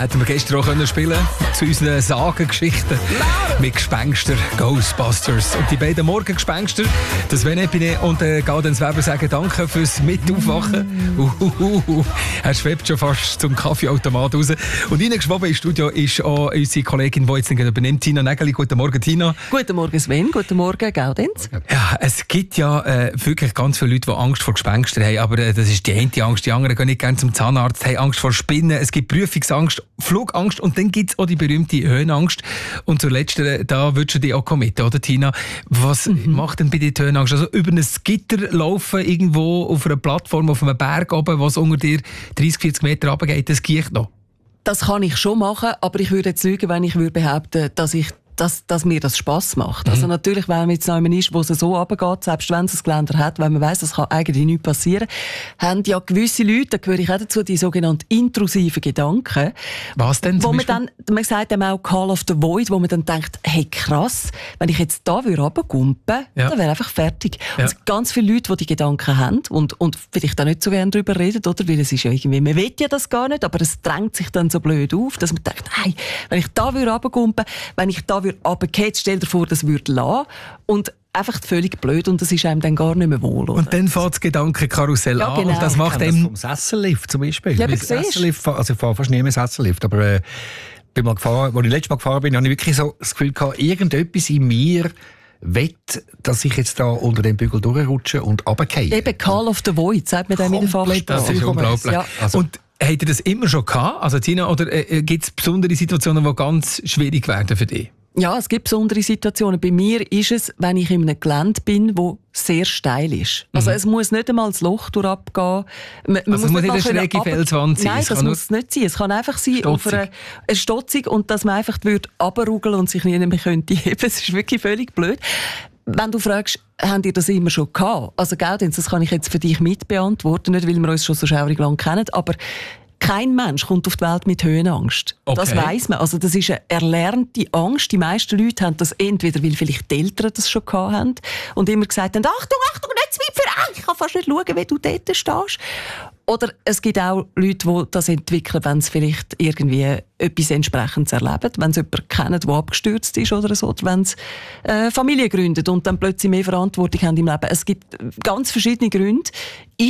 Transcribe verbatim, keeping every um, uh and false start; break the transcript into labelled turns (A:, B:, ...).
A: hätten wir gestern auch können spielen zu unseren Sagengeschichten mit Gespenster, Ghostbusters. Und die beiden Morgengespenster, das Vene Pine und äh, Gaudenz Weber sagen danke fürs Mitaufwachen. Uhuhu. Er schwebt schon fast zum Kaffeeautomat raus. Und reingeschwoben ins Studio ist auch unsere Kollegin, die jetzt nicht übernimmt, Tina Nägeli. Guten Morgen, Tina.
B: Guten Morgen, Sven. Guten Morgen, Gaudenz.
A: Ja, es gibt ja äh, wirklich ganz viele Leute, die Angst vor Gespenstern haben, aber äh, das ist die eine Angst. Die anderen gehen nicht gerne zum Zahnarzt, haben Angst vor Spinnen. Es gibt Prüfungsangst, Flugangst und dann gibt es auch die berühmte Höhenangst. Und zur letzten, da würdest du dich auch mit, oder Tina? Was mhm. macht denn bei dir die Höhenangst? Also über ein Gitter laufen, irgendwo auf einer Plattform, auf einem Berg oben, was unter dir dreißig, vierzig Meter runtergeht, das geht noch?
B: Das kann ich schon machen, aber ich würde jetzt lügen, wenn ich würde behaupten, dass ich Dass, dass mir das Spass macht. Mhm. Also natürlich, wenn man jetzt noch jemand ist, wo es so runtergeht, selbst wenn es ein Geländer hat, wenn man weiss, das kann eigentlich nichts passieren, haben ja gewisse Leute, da gehöre ich auch dazu, die sogenannten intrusiven Gedanken.
A: Was denn
B: wo
A: zum
B: man dann, man sagt dem auch Call of the Void, wo man dann denkt, hey krass, wenn ich jetzt da runtergumpen,
A: ja.
B: dann wäre einfach fertig.
A: Ja.
B: Und es gibt ganz viele Leute, die die Gedanken haben und, und vielleicht auch nicht so gerne darüber reden, oder? Weil es ist ja irgendwie, man will ja das gar nicht, aber es drängt sich dann so blöd auf, dass man denkt, hey, wenn ich da runtergumpen, wenn ich da aber geht, stell dir vor, das würde lassen. Und einfach völlig blöd und das ist einem dann gar nicht mehr wohl. Oder?
A: Und dann fährt das Gedankenkarussell
B: ja,
A: an
B: genau.
A: und das macht
C: ich
A: einem...
C: vom Sessellift zum Beispiel.
B: Ja,
C: Sessellift, also ich fahre fast nie mehr Sessellift, aber äh, bin mal gefahren, als ich letztes Mal gefahren bin, habe ich wirklich so das Gefühl gehabt, irgendetwas in mir wett, dass ich jetzt da unter dem Bügel durchrutsche und runtergehe.
B: Eben Call of the Void, sagt man dann in der Fachsprache.
A: Das ist unglaublich.
B: Ja.
A: Also, und habt ihr das immer schon gehabt, also Tina, oder äh, gibt es besondere Situationen, die ganz schwierig werden für dich?
B: Ja, es gibt besondere Situationen. Bei mir ist es, wenn ich in einem Gelände bin, wo sehr steil ist. Also mhm. es muss nicht einmal das Loch durchabgehen. Man, man
A: also muss es muss nicht eine schräge Felswand sein?
B: Nein,
A: es
B: das muss es nicht sein. Es kann einfach sein,
A: stotzig.
B: auf einer, eine Stotzig und dass man einfach runterrugeln und sich nie mehr könnte heben. Das ist wirklich völlig blöd. Wenn du fragst, habt ihr das immer schon gehabt? Also, Gaudenz, das kann ich jetzt für dich mitbeantworten, nicht weil wir uns schon so schaurig lang kennen, aber kein Mensch kommt auf die Welt mit Höhenangst. Okay. Das weiss man. Also das ist eine erlernte Angst. Die meisten Leute haben das entweder, weil vielleicht die Eltern das schon gehabt haben und immer gesagt haben, Achtung, Achtung, nicht zu weit für einen. Ich kann fast nicht schauen, wie du dort stehst. Oder es gibt auch Leute, die das entwickeln, wenn sie vielleicht irgendwie etwas Entsprechendes erleben, wenn sie jemanden kennen, der abgestürzt ist oder so, oder wenn sie äh, Familie gründet und dann plötzlich mehr Verantwortung haben im Leben. Es gibt ganz verschiedene Gründe.